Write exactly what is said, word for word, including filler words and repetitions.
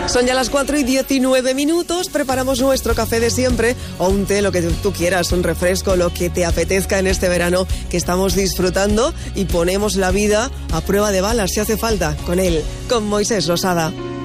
Son ya las cuatro y diecinueve minutos, preparamos nuestro café de siempre o un té, lo que tú quieras, un refresco, lo que te apetezca en este verano que estamos disfrutando, y ponemos la vida a prueba de balas si hace falta con él, con Moisés Losada.